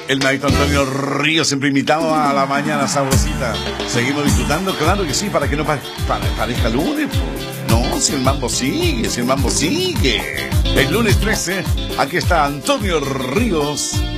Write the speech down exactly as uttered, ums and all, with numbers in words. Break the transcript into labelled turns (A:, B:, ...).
A: El maestro Antonio Ríos, siempre invitado a la mañana sabrosita. Seguimos disfrutando, claro que sí, para que no pa para, parezca lunes. Po. No, si el mambo sigue, si el mambo sigue. El lunes trece, aquí está Antonio Ríos.